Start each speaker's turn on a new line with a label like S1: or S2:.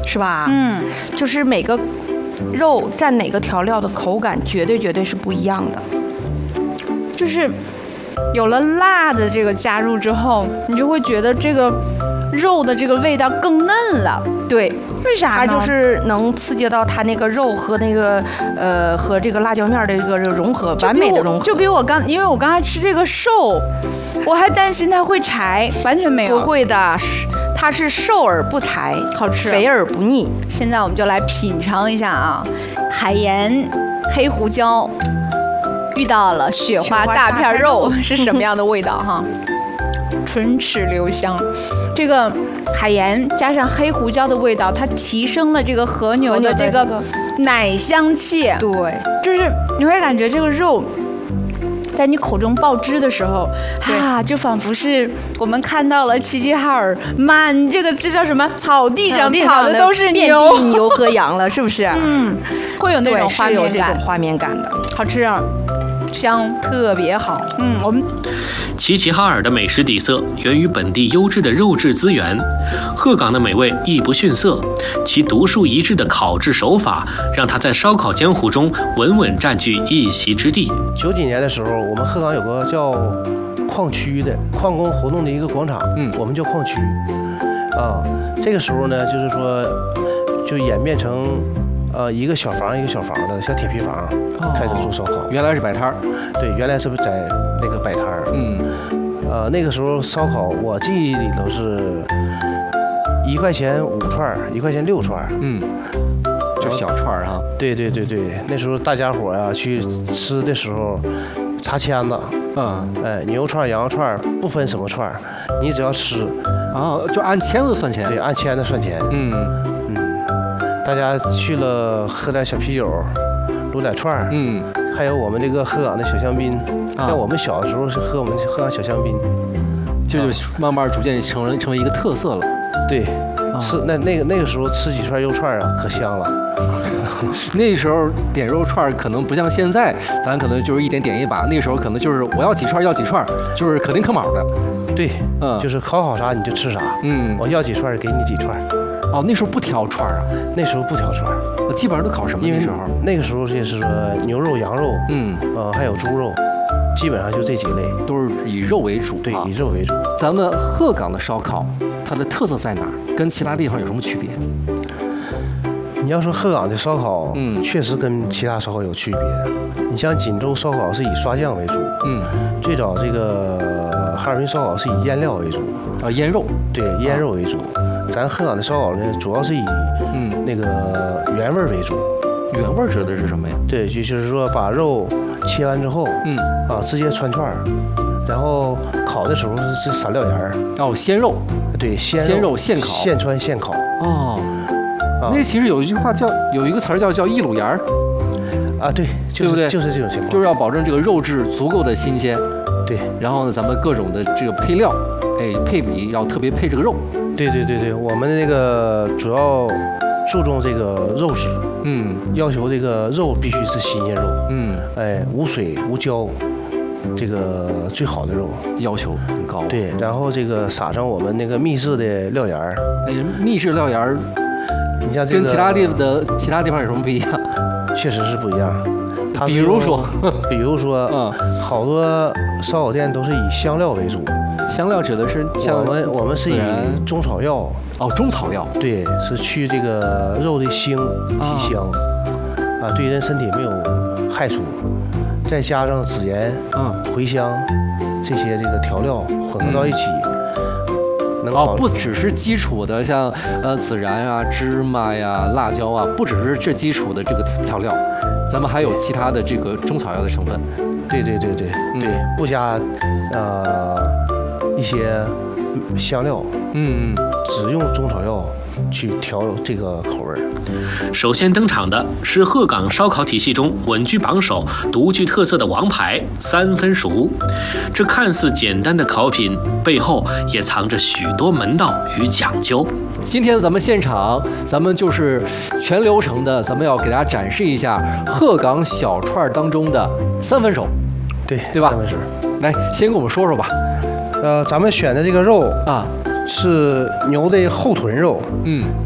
S1: 是吧？就是每个肉蘸哪个调料的口感绝对是不一样的。
S2: 就是有了辣的这个加入之后，你就会觉得这个肉的这个味道更嫩了。
S1: 对，
S2: 为啥呢？
S1: 它就是能刺激到它那个肉和那个和这个辣椒面的一个融合，完美的融合。
S2: 就比我因为我刚才吃这个瘦，我还担心它会柴，完全没有。
S1: 不会的，它是瘦而不柴，
S2: 好吃，
S1: 肥而不腻。
S2: 现在我们就来品尝一下啊，海盐、黑胡椒遇到了雪花大片肉是什么样的味道哈？唇齿留香，这个海盐加上黑胡椒的味道，它提升了这个和牛的这个奶香气。
S1: 对，
S2: 就是你会感觉这个肉在你口中爆汁的时候，就仿佛是我们看到了齐齐哈尔满这叫什么草地上跑的都是牛，
S1: 牛和羊了，是不是？
S2: 会有那种画面感，
S1: 有这种画面感的，
S2: 好吃啊。香，特别好。我们
S3: 齐齐哈尔的美食底色源于本地优质的肉质资源，鹤岗的美味亦不逊色，其独树一帜的烤制手法让它在烧烤江湖中稳稳占据一席之地。
S4: 90几年的时候，我们鹤岗有个叫矿区的矿工活动的一个广场，我们叫矿区啊。这个时候呢，就是说就演变成一个小房一个小房的小铁皮房，开始做烧烤。
S5: 原来是摆摊儿，
S4: 对，原来是在那个摆摊儿。那个时候烧烤，我记忆里头是1块钱5串，1块钱6串。
S5: 就小串儿哈。
S4: 对，那时候大家伙呀去吃的时候，插签子。牛串、羊肉串不分什么串，你只要吃，
S5: 就按签子算钱。
S4: 对，按签子算钱。大家去了喝点小啤酒，撸点串儿，还有我们这个鹤岗的小香槟。像我们小的时候是喝我们鹤岗小香槟，
S5: 就慢慢逐渐成为一个特色了。
S4: 对，吃那个时候吃几串肉串啊，可香了。
S5: 那时候点肉串可能不像现在，咱可能就是一点一把。那时候可能就是我要几串要几串，就是可丁可卯的。
S4: 对，就是烤好啥你就吃啥。我要几串给你几串。
S5: 那时候不挑串啊，
S4: 那时候不挑串，
S5: 基本上都烤什么？
S4: 那个时候就是说牛肉、羊肉，还有猪肉，基本上就这几类，
S5: 都是以肉为主。
S4: 对，以肉为主。
S5: 咱们鹤岗的烧烤，它的特色在哪儿？跟其他地方有什么区别？
S4: 你要说鹤岗的烧烤，确实跟其他烧烤有区别。你像锦州烧烤是以刷酱为主，最早这个哈尔滨烧烤是以腌料为主，
S5: 腌肉，
S4: 对，腌肉为主。咱鹤岗的烧烤呢，主要是以那个原味为主。
S5: 原味指的是什么呀？
S4: 对，就是说把肉切完之后，直接穿串儿，然后烤的时候是撒料盐
S5: 鲜肉，
S4: 对，
S5: 鲜肉现烤，
S4: 现穿现烤。
S5: 那其实有一个词儿叫一卤盐儿，
S4: 对，
S5: 对不对？
S4: 就是这种情况，
S5: 就是要保证这个肉质足够的新鲜。
S4: 对，
S5: 然后呢，咱们各种的这个配料，配比要特别配这个肉。
S4: 对，我们的那个主要注重这个肉质，要求这个肉必须是新鲜肉，无水无胶，这个最好的肉
S5: 要求很高。
S4: 对，然后这个撒上我们那个秘制的料盐儿，
S5: 秘制料盐儿，
S4: 你像这个
S5: 跟其他地方有什么不一样？
S4: 确实是不一样。
S5: 比如说，
S4: 好多烧烤店都是以香料为主。
S5: 香料指的是像
S4: 我们是以中草药。
S5: 中草药。对，
S4: 是去这个肉的腥提香，对人身体没有害处，再加上孜然、茴香这些这个调料混合到一起。
S5: 不只是基础的像孜然啊、芝麻呀、辣椒啊，不只是这基础的这个调料，咱们还有其他的这个中草药的成分。
S4: 对，不加一些香料，只用中草药去调这个口味。
S3: 首先登场的是鹤岗烧烤体系中稳居榜首、独具特色的王牌三分熟。这看似简单的烤品背后也藏着许多门道与讲究。
S5: 今天咱们现场，咱们就是全流程的，咱们要给大家展示一下鹤岗小串当中的三分熟，对吧？
S4: 三分熟，
S5: 来，先给我们说说吧。
S4: 咱们选的这个肉是牛的后臀肉，